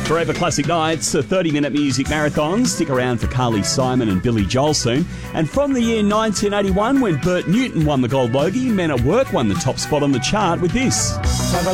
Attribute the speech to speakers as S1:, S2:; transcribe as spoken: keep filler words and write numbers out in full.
S1: Forever Classic Nights, a thirty-minute music marathon. Stick around for Carly Simon and Billy Joel soon. And from the year nineteen eighty-one, when Bert Newton won the Gold Logie, Men at Work won the top spot on the chart with this.